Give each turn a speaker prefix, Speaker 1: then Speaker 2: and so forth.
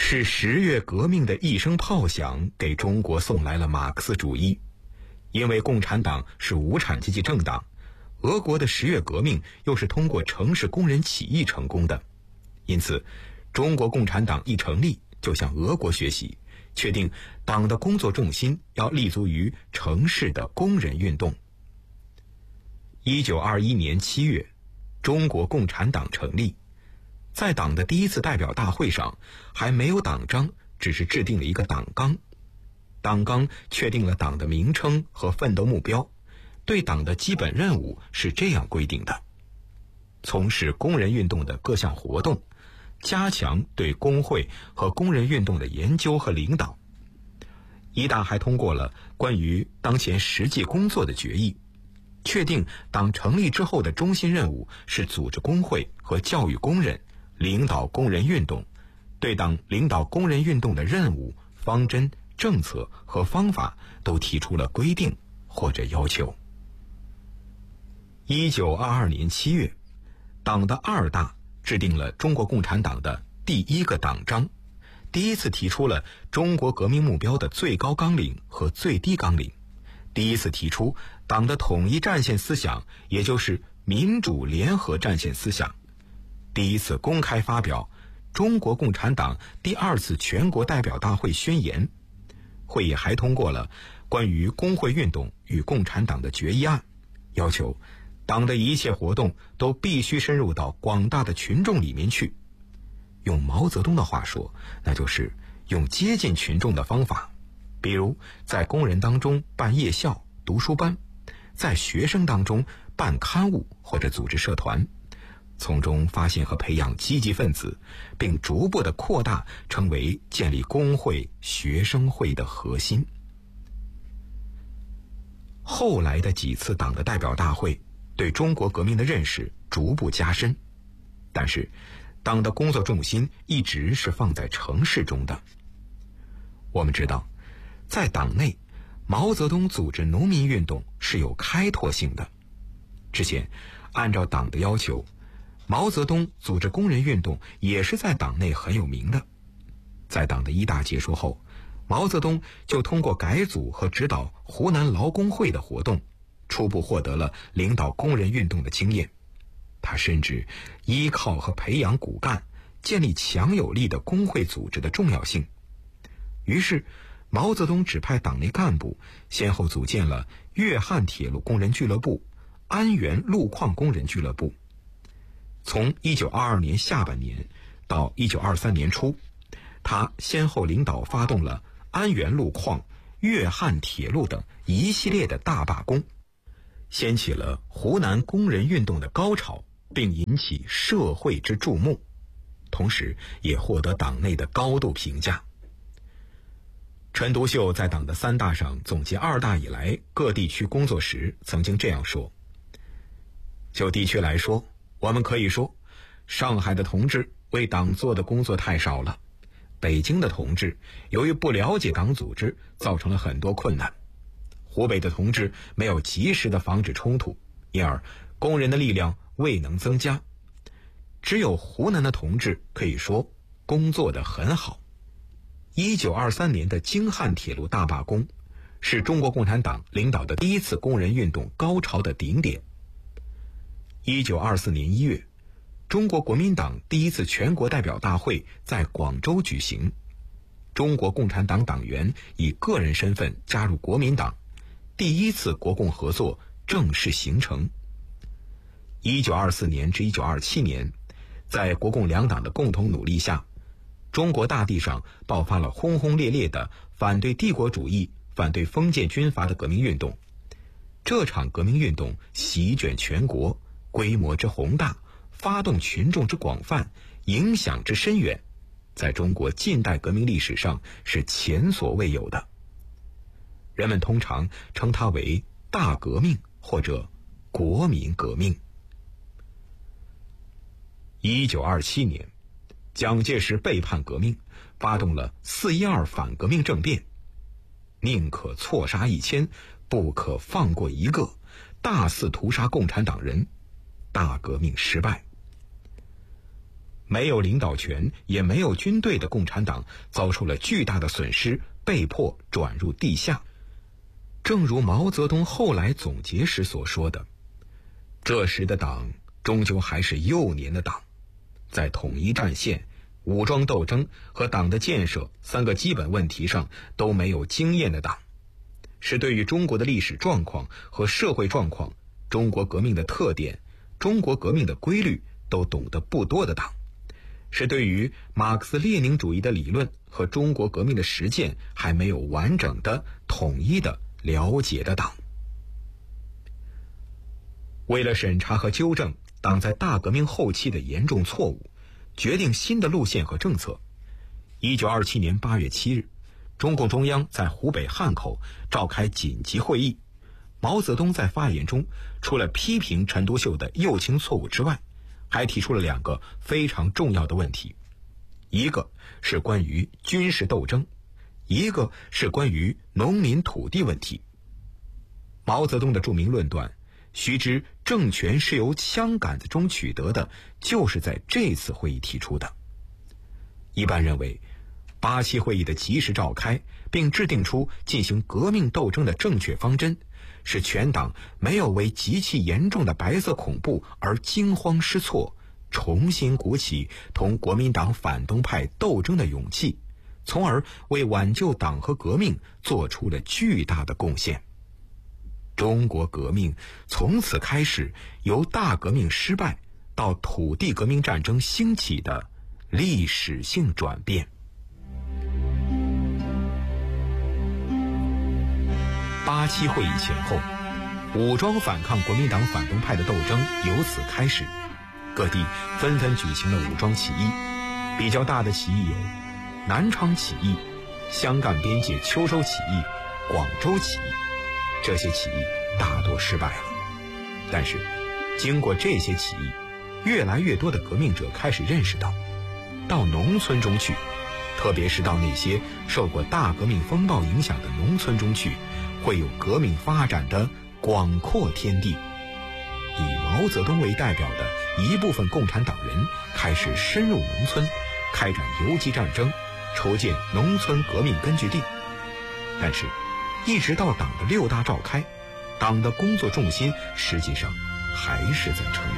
Speaker 1: 是10月革命的一声炮响，给中国送来了马克思主义。因为共产党是无产阶级政党，俄国的10月革命又是通过城市工人起义成功的，因此中国共产党一成立就向俄国学习，确定党的工作重心要立足于城市的工人运动。1921年7月，中国共产党成立。在党的第一次代表大会上，还没有党章，只是制定了一个党纲。党纲确定了党的名称和奋斗目标，对党的基本任务是这样规定的：从事工人运动的各项活动，加强对工会和工人运动的研究和领导。一大还通过了关于当前实际工作的决议，确定党成立之后的中心任务是组织工会和教育工人，领导工人运动，对党领导工人运动的任务、方针、政策和方法都提出了规定或者要求。1922年7月，党的2大制定了中国共产党的第一个党章，第一次提出了中国革命目标的最高纲领和最低纲领，第一次提出党的统一战线思想，也就是民主联合战线思想，第一次公开发表中国共产党第2次全国代表大会宣言。会议还通过了关于工会运动与共产党的决议案，要求党的一切活动都必须深入到广大的群众里面去。用毛泽东的话说，那就是用接近群众的方法，比如在工人当中办夜校、读书班，在学生当中办刊物或者组织社团，从中发现和培养积极分子，并逐步的扩大成为建立工会、学生会的核心。后来的几次党的代表大会对中国革命的认识逐步加深，但是党的工作重心一直是放在城市中的。我们知道，在党内，毛泽东组织农民运动是有开拓性的。之前按照党的要求，毛泽东组织工人运动也是在党内很有名的。在党的一大结束后，毛泽东就通过改组和指导湖南劳工会的活动，初步获得了领导工人运动的经验。他深知依靠和培养骨干，建立强有力的工会组织的重要性。于是毛泽东指派党内干部先后组建了粤汉铁路工人俱乐部、安源路矿工人俱乐部。从1922年下半年到1923年初，他先后领导发动了安源路矿、粤汉铁路等一系列的大罢工，掀起了湖南工人运动的高潮，并引起社会之注目，同时也获得党内的高度评价。陈独秀在党的3大上总结2大以来各地区工作时曾经这样说：就地区来说，我们可以说，上海的同志为党做的工作太少了，北京的同志由于不了解党组织，造成了很多困难，湖北的同志没有及时的防止冲突，因而工人的力量未能增加，只有湖南的同志可以说工作得很好。1923年的京汉铁路大罢工是中国共产党领导的第一次工人运动高潮的顶点。1924年1月，中国国民党第一次全国代表大会在广州举行，中国共产党党员以个人身份加入国民党，第一次国共合作正式形成。1924年至1927年，在国共两党的共同努力下，中国大地上爆发了轰轰烈烈的反对帝国主义、反对封建军阀的革命运动。这场革命运动席卷全国，规模之宏大，发动群众之广泛，影响之深远，在中国近代革命历史上是前所未有的。人们通常称它为大革命或者国民革命。1927年，蒋介石背叛革命，发动了4·12反革命政变，宁可错杀1000，不可放过一个，大肆屠杀共产党人，大革命失败。 没有领导权也没有军队的共产党遭受了巨大的损失，被迫转入地下。正如毛泽东后来总结时所说的，这时的党终究还是幼年的党，在统一战线、武装斗争和党的建设3个基本问题上都没有经验的党，是对于中国的历史状况和社会状况、中国革命的特点、中国革命的规律都懂得不多的党，是对于马克思列宁主义的理论和中国革命的实践还没有完整的、统一的了解的党。为了审查和纠正党在大革命后期的严重错误，决定新的路线和政策，1927年8月7日，中共中央在湖北汉口召开紧急会议。毛泽东在发言中，除了批评陈独秀的右倾错误之外，还提出了2个非常重要的问题，一个是关于军事斗争，一个是关于农民土地问题。毛泽东的著名论断，须知政权是由枪杆子中取得的，就是在这次会议提出的。一般认为，8期会议的及时召开，并制定出进行革命斗争的正确方针，是全党没有为极其严重的白色恐怖而惊慌失措，重新鼓起同国民党反动派斗争的勇气，从而为挽救党和革命做出了巨大的贡献。中国革命从此开始由大革命失败到土地革命战争兴起的历史性转变。8期会议前后，武装反抗国民党反动派的斗争由此开始，各地纷纷举行了武装起义。比较大的起义有南昌起义、湘赣边界秋收起义、广州起义，这些起义大多失败了。但是经过这些起义，越来越多的革命者开始认识到农村中去，特别是到那些受过大革命风暴影响的农村中去，会有革命发展的广阔天地。以毛泽东为代表的一部分共产党人开始深入农村，开展游击战争，筹建农村革命根据地。但是一直到党的6大召开，党的工作重心实际上还是在城市。